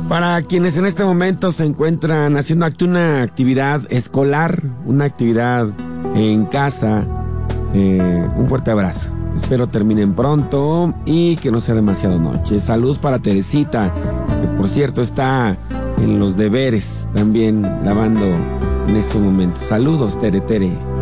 Para quienes en este momento se encuentran haciendo una actividad escolar, una actividad en casa, un fuerte abrazo. Espero terminen pronto y que no sea demasiado noche. Saludos para Teresita, que por cierto está en los deberes también lavando en este momento. Saludos, Tere.